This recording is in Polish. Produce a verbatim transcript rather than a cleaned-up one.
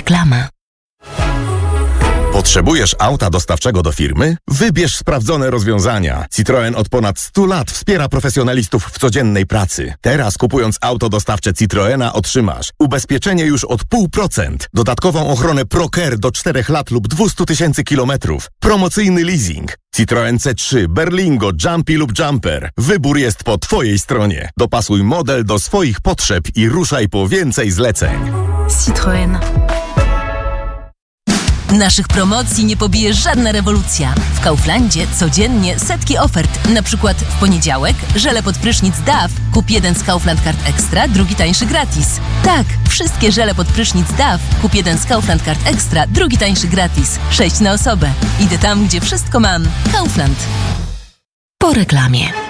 Reklama. Potrzebujesz auta dostawczego do firmy? Wybierz sprawdzone rozwiązania. Citroen od ponad stu lat wspiera profesjonalistów w codziennej pracy. Teraz kupując auto dostawcze Citroena otrzymasz ubezpieczenie już od pół procent, dodatkową ochronę ProCare do czterech lat lub dwieście tysięcy kilometrów, promocyjny leasing. Citroen C trzy, Berlingo, Jumpy lub Jumper. Wybór jest po Twojej stronie. Dopasuj model do swoich potrzeb i ruszaj po więcej zleceń. Citroen. Naszych promocji nie pobije żadna rewolucja. W Kauflandzie codziennie setki ofert. Na przykład w poniedziałek żele pod prysznic D A F. Kup jeden z Kaufland Card Extra, drugi tańszy gratis. Tak, wszystkie żele pod prysznic D A F. Kup jeden z Kaufland Card Extra, drugi tańszy gratis. Sześć na osobę. Idę tam, gdzie wszystko mam. Kaufland. Po reklamie.